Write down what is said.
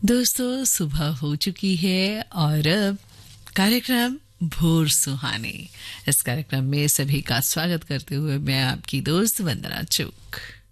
दोस्तों, सुबह हो चुकी है और अब कार्यक्रम भोर सुहानी। इस कार्यक्रम में सभी का स्वागत करते हुए मैं आपकी दोस्त वंदना चूक।